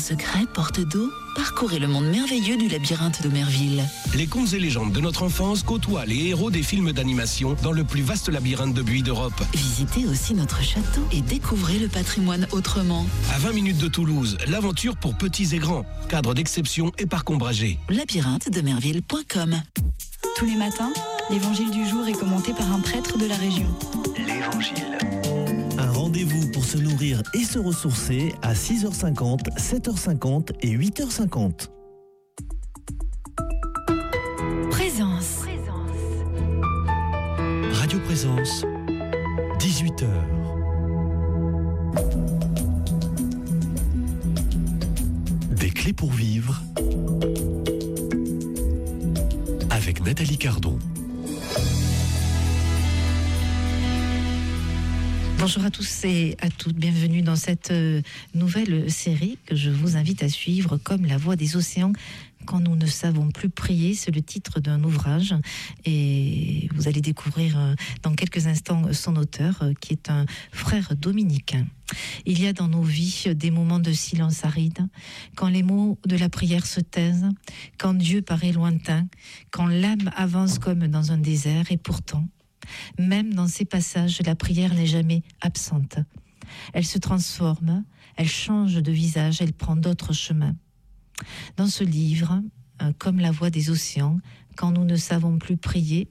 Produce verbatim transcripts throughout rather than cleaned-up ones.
secret, porte d'eau, parcourez le monde merveilleux du labyrinthe de Merville. Les contes et légendes de notre enfance côtoient les héros des films d'animation dans le plus vaste labyrinthe de buis d'Europe. Visitez aussi notre château et découvrez le patrimoine autrement. À vingt minutes de Toulouse, l'aventure pour petits et grands. Cadre d'exception et parc ombragé. labyrinthe de merville point com. Tous les matins, l'évangile du jour est commenté par un prêtre de la région. L'Évangile. Un rendez-vous pour se nourrir et se ressourcer à six heures cinquante, sept heures cinquante et huit heures cinquante. Présence. Radio Présence, dix-huit heures. Des clés pour vivre avec Nathalie Cardon. Bonjour à tous et à toutes, bienvenue dans cette nouvelle série que je vous invite à suivre, Comme la voix des océans quand nous ne savons plus prier. C'est le titre d'un ouvrage et vous allez découvrir dans quelques instants son auteur qui est un frère dominicain. Il y a dans nos vies des moments de silence aride, quand les mots de la prière se taisent, quand Dieu paraît lointain, quand l'âme avance comme dans un désert et pourtant, même dans ces passages, la prière n'est jamais absente. Elle se transforme, elle change de visage, elle prend d'autres chemins. Dans ce livre, Comme la voix des océans, quand nous ne savons plus prier,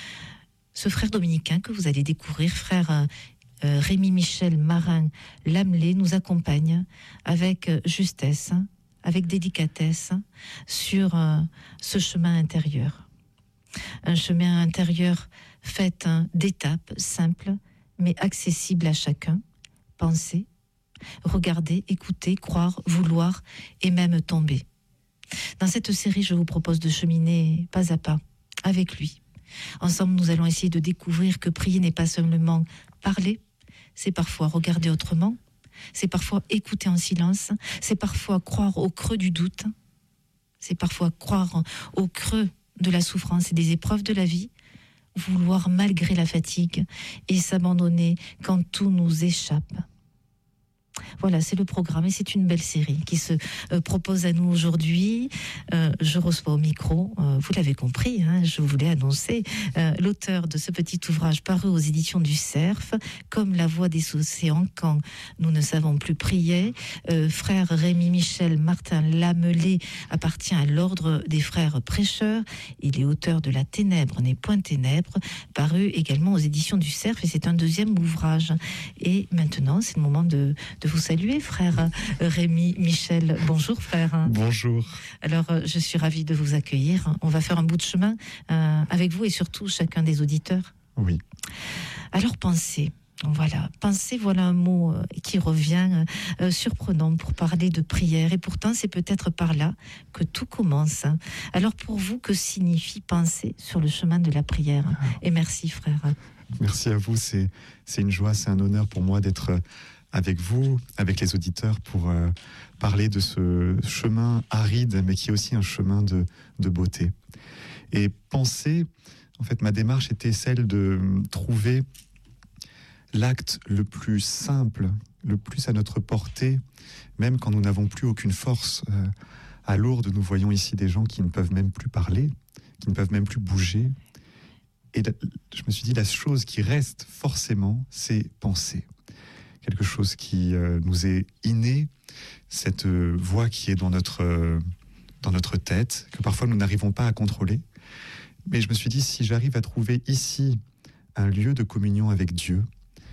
ce frère dominicain que vous allez découvrir, frère euh, Rémi-Michel Marin-Lamelé, nous accompagne avec justesse, avec délicatesse sur euh, ce chemin intérieur. Un chemin intérieur fait hein, d'étapes simples, mais accessibles à chacun. Penser, regarder, écouter, croire, vouloir et même tomber. Dans cette série, je vous propose de cheminer pas à pas avec lui. Ensemble, nous allons essayer de découvrir que prier n'est pas seulement parler, c'est parfois regarder autrement, c'est parfois écouter en silence, c'est parfois croire au creux du doute, c'est parfois croire au creux de la souffrance et des épreuves de la vie, vouloir malgré la fatigue et s'abandonner quand tout nous échappe. Voilà, c'est le programme et c'est une belle série qui se euh, propose à nous aujourd'hui. Euh, je reçois au micro, euh, vous l'avez compris, hein, je voulais annoncer euh, l'auteur de ce petit ouvrage paru aux éditions du Cerf, Comme la voix des océans quand nous ne savons plus prier. Euh, frère Rémi-Michel Martin-Lamelé appartient à l'ordre des frères prêcheurs. Il est auteur de La Ténèbre n'est point ténèbre, paru également aux éditions du Cerf et c'est un deuxième ouvrage. Et maintenant, c'est le moment de de vous saluer, frère Rémi-Michel. Bonjour, frère. Bonjour. Alors, je suis ravie de vous accueillir. On va faire un bout de chemin euh, avec vous et surtout chacun des auditeurs. Oui. Alors, pensez. Voilà, penser, voilà un mot euh, qui revient euh, surprenant pour parler de prière. Et pourtant, c'est peut-être par là que tout commence. Alors, pour vous, que signifie penser sur le chemin de la prière ? Et merci, frère. Merci à vous. C'est, c'est une joie, c'est un honneur pour moi d'être avec vous, avec les auditeurs, pour euh, parler de ce chemin aride, mais qui est aussi un chemin de, de beauté. Et penser, en fait, ma démarche était celle de trouver l'acte le plus simple, le plus à notre portée, même quand nous n'avons plus aucune force. Euh, à Lourdes, nous voyons ici des gens qui ne peuvent même plus parler, qui ne peuvent même plus bouger. Et la, je me suis dit, la chose qui reste forcément, c'est penser. Quelque chose qui euh, nous est inné, cette euh, voix qui est dans notre, euh, dans notre tête, que parfois nous n'arrivons pas à contrôler. Mais je me suis dit, si j'arrive à trouver ici un lieu de communion avec Dieu,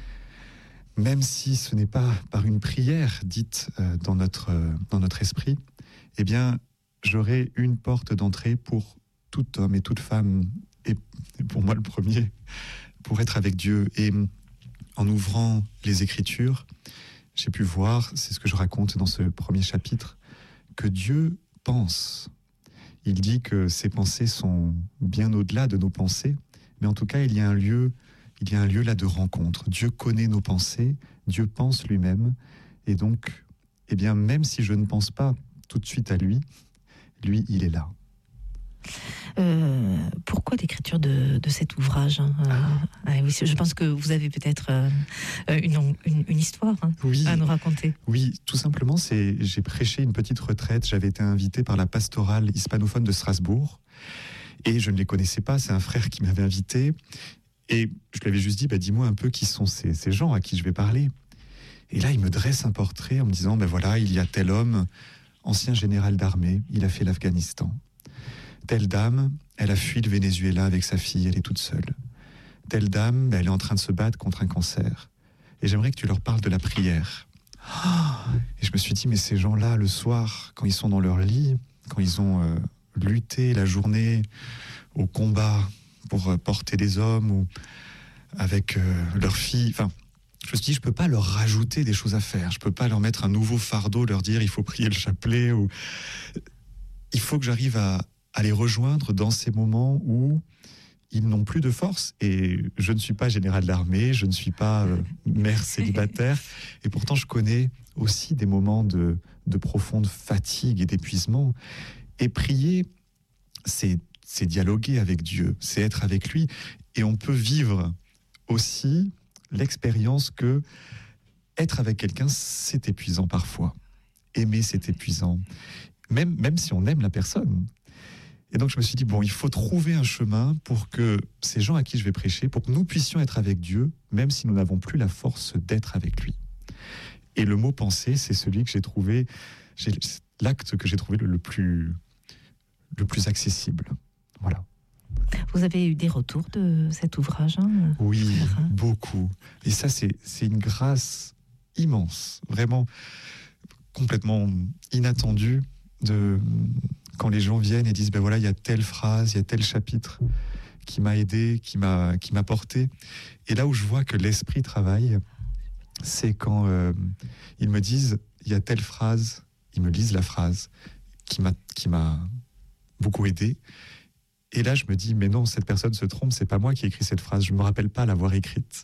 même si ce n'est pas par une prière dite euh, dans, notre, euh, dans notre esprit, eh bien, j'aurai une porte d'entrée pour tout homme et toute femme, et pour moi le premier, pour être avec Dieu. Et en ouvrant les Écritures, j'ai pu voir, c'est ce que je raconte dans ce premier chapitre, que Dieu pense. Il dit que ses pensées sont bien au-delà de nos pensées, mais en tout cas, il y a un lieu, il y a un lieu là de rencontre. Dieu connaît nos pensées, Dieu pense lui-même, et donc, eh bien, même si je ne pense pas tout de suite à lui, lui, il est là. Euh, pour pourquoi l'écriture de, de cet ouvrage hein euh, oui, je pense que vous avez peut-être euh, une, une, une histoire hein, oui. à nous raconter. Oui, tout simplement, c'est, j'ai prêché une petite retraite. J'avais été invité par la pastorale hispanophone de Strasbourg. Et je ne les connaissais pas. C'est un frère qui m'avait invité. Et je lui avais juste dit, bah, dis-moi un peu qui sont ces, ces gens à qui je vais parler. Et là, il me dresse un portrait en me disant, ben voilà, il y a tel homme, ancien général d'armée, il a fait l'Afghanistan. Telle dame, elle a fui le Venezuela avec sa fille, elle est toute seule. Telle dame, ben, elle est en train de se battre contre un cancer. Et j'aimerais que tu leur parles de la prière. Et je me suis dit, mais ces gens-là, le soir, quand ils sont dans leur lit, quand ils ont euh, lutté la journée au combat pour euh, porter des hommes ou avec euh, leur fille, enfin, je me suis dit, je peux pas leur rajouter des choses à faire. Je peux pas leur mettre un nouveau fardeau, leur dire, il faut prier le chapelet. Ou... Il faut que j'arrive à, à les rejoindre dans ces moments où ils n'ont plus de force. Et je ne suis pas général d'armée, je ne suis pas euh, mère célibataire. Et pourtant, je connais aussi des moments de, de profonde fatigue et d'épuisement. Et prier, c'est, c'est dialoguer avec Dieu, c'est être avec lui. Et on peut vivre aussi l'expérience que être avec quelqu'un, c'est épuisant parfois. Aimer, c'est épuisant. Même, même si on aime la personne. Et donc je me suis dit, bon, il faut trouver un chemin pour que ces gens à qui je vais prêcher, pour que nous puissions être avec Dieu, même si nous n'avons plus la force d'être avec lui. Et le mot penser, c'est celui que j'ai trouvé, j'ai, l'acte que j'ai trouvé le, le, plus, le plus accessible. Voilà. Vous avez eu des retours de cet ouvrage hein, Oui, frère, hein beaucoup. Et ça, c'est, c'est une grâce immense, vraiment complètement inattendue, de, quand les gens viennent et disent, ben voilà, il y a telle phrase, il y a tel chapitre qui m'a aidé, qui m'a, qui m'a porté. Et là où je vois que l'esprit travaille, c'est quand euh, ils me disent, il y a telle phrase, ils me lisent la phrase qui m'a, qui m'a beaucoup aidé. Et là, je me dis, mais non, cette personne se trompe, c'est pas moi qui ai écrit cette phrase, je me rappelle pas l'avoir écrite.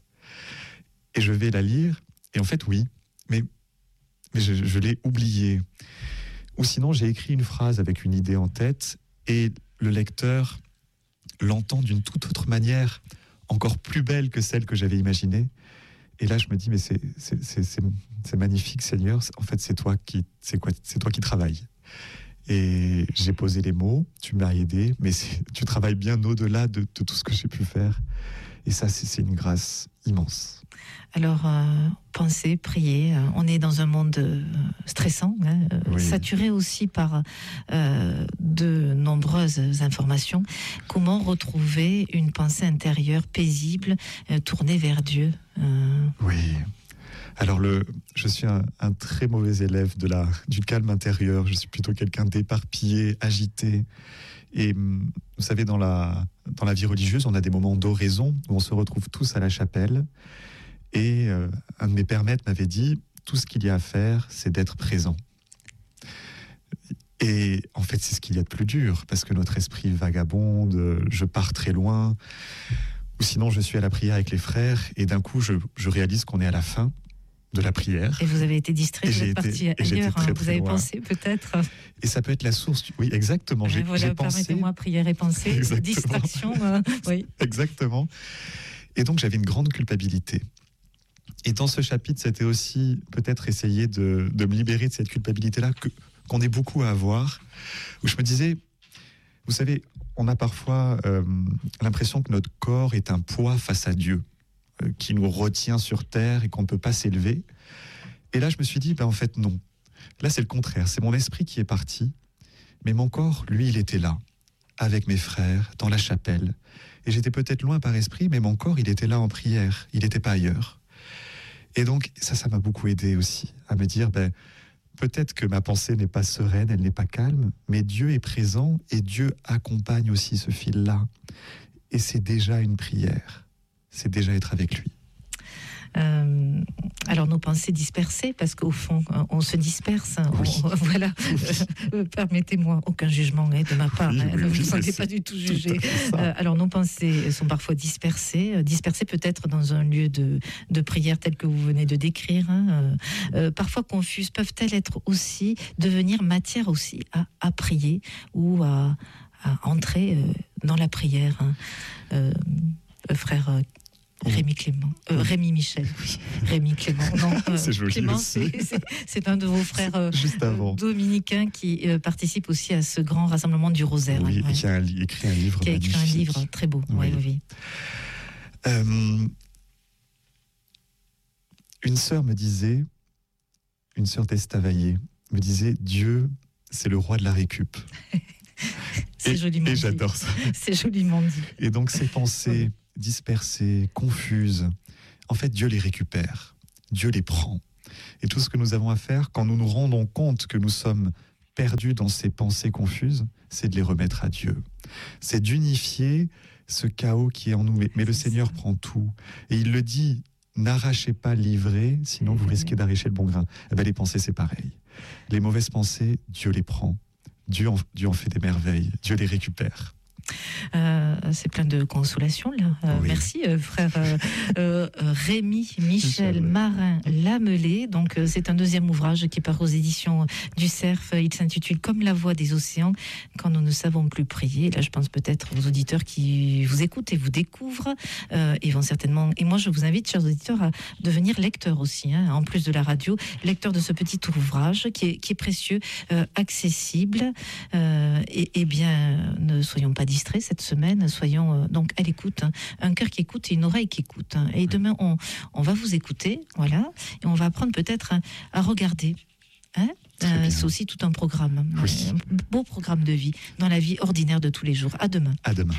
Et je vais la lire, et en fait, oui, mais, mais je, je l'ai oubliée. Ou sinon, j'ai écrit une phrase avec une idée en tête, et le lecteur l'entend d'une toute autre manière, encore plus belle que celle que j'avais imaginée. Et là, je me dis, mais c'est, c'est, c'est, c'est, c'est magnifique, Seigneur, en fait, c'est toi qui, c'est quoi, c'est toi qui travailles. Et j'ai posé les mots, tu m'as aidé, mais tu travailles bien au-delà de, de tout ce que j'ai pu faire. Et ça, c'est, c'est une grâce immense. Alors, euh, penser, prier, euh, on est dans un monde euh, stressant, hein, euh, oui. saturé aussi par euh, de nombreuses informations. Comment retrouver une pensée intérieure paisible, euh, tournée vers Dieu euh... Oui. Alors, le, je suis un, un très mauvais élève de la, du calme intérieur. Je suis plutôt quelqu'un d'éparpillé, agité. Et vous savez, dans la, dans la vie religieuse, on a des moments d'oraison où on se retrouve tous à la chapelle. Et euh, un de mes pères maîtres m'avait dit, tout ce qu'il y a à faire, c'est d'être présent. Et en fait, c'est ce qu'il y a de plus dur, parce que notre esprit vagabonde, je pars très loin, ou sinon je suis à la prière avec les frères, et d'un coup, je, je réalise qu'on est à la fin de la prière. Et vous avez été distrait, vous êtes parti ailleurs, très, hein, très vous avez loin. pensé peut-être. Et ça peut être la source, du... oui, exactement. J'ai, voilà, j'ai pensé... permettez-moi, prière et pensée, exactement. distraction, euh, oui. Exactement. Et donc j'avais une grande culpabilité. Et dans ce chapitre, c'était aussi peut-être essayer de, de me libérer de cette culpabilité-là, que, qu'on est beaucoup à avoir, où je me disais, vous savez, on a parfois euh, l'impression que notre corps est un poids face à Dieu, euh, qui nous retient sur terre et qu'on ne peut pas s'élever. Et là, je me suis dit, ben, en fait, non. Là, c'est le contraire. C'est mon esprit qui est parti, mais mon corps, lui, il était là, avec mes frères, dans la chapelle. Et j'étais peut-être loin par esprit, mais mon corps, il était là en prière. Il n'était pas ailleurs. Et donc, ça, ça m'a beaucoup aidé aussi, à me dire, ben, peut-être que ma pensée n'est pas sereine, elle n'est pas calme, mais Dieu est présent et Dieu accompagne aussi ce fil-là. Et c'est déjà une prière, c'est déjà être avec lui. Euh, alors nos pensées dispersées, parce qu'au fond on se disperse, oui. on, voilà. euh, permettez-moi, aucun jugement hein, de ma part, oui, hein, oui, ne vous sentez pas du tout jugé. Euh, alors nos pensées sont parfois dispersées, dispersées peut-être dans un lieu de, de prière tel que vous venez de décrire, hein, euh, parfois confuses, peuvent-elles être aussi devenir matière aussi à, à prier ou à à entrer euh, dans la prière, hein. euh, euh, frère euh, Rémi Clément, euh, Rémi Michel, Rémi Clément. Non, euh, c'est joli Clément, aussi. c'est, c'est, c'est un de vos frères euh, Juste avant. dominicains qui euh, participe aussi à ce grand rassemblement du Rosaire. Oui, ouais. et qui a écrit un livre Qui a écrit magnifique. un livre très beau. Oui. Ouais, oui. Euh, une sœur me disait, une sœur d'Estavayer me disait, Dieu, c'est le roi de la récup. C'est et, joliment et dit. j'adore ça. C'est joliment dit. Et donc ces pensées dispersées, confuses, en fait Dieu les récupère, Dieu les prend. Et tout ce que nous avons à faire, quand nous nous rendons compte que nous sommes perdus dans ces pensées confuses, c'est de les remettre à Dieu. C'est d'unifier ce chaos qui est en nous. Mais, mais le Seigneur prend tout. Et il le dit, n'arrachez pas l'ivraie, sinon vous risquez d'arracher le bon grain. Eh bien, les pensées, c'est pareil. Les mauvaises pensées, Dieu les prend. Dieu en, Dieu en fait des merveilles. Dieu les récupère. Euh, c'est plein de consolation là. Euh, Oui. Merci euh, frère euh, euh, Rémi Michel Michel. Marin Lamelé. Donc euh, c'est un deuxième ouvrage qui part aux éditions du Cerf. Il s'intitule Comme la voix des océans quand nous ne savons plus prier. Là je pense peut-être aux auditeurs qui vous écoutent et vous découvrent euh, et vont certainement. Et moi je vous invite, chers auditeurs, à devenir lecteur aussi, hein, en plus de la radio, lecteur de ce petit ouvrage qui est, qui est précieux, euh, accessible. Euh, et, et bien ne soyons pas distraits cette semaine, soyons euh, donc à l'écoute, hein. Un cœur qui écoute et une oreille qui écoute, hein. Et demain on, on va vous écouter, voilà, et on va apprendre peut-être hein, à regarder, hein. Euh, c'est aussi tout un programme, Oui. un beau programme de vie dans la vie ordinaire de tous les jours. À demain. À demain.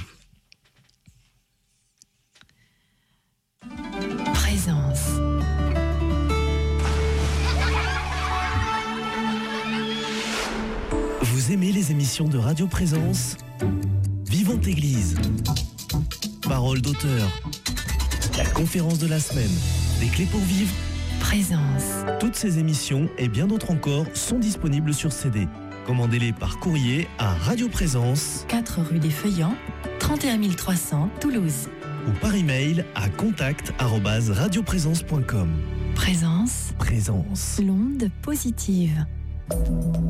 Présence. Vous aimez les émissions de Radio Présence ? Vivante Église, Parole d'auteur, la conférence de la semaine, des clés pour vivre. Présence. Toutes ces émissions et bien d'autres encore sont disponibles sur C D. Commandez-les par courrier à Radio Présence quatre rue des Feuillants, trente et un mille trois cents, Toulouse. ou par email à contact arobase radioprésence point com. Présence. Présence. L'onde positive.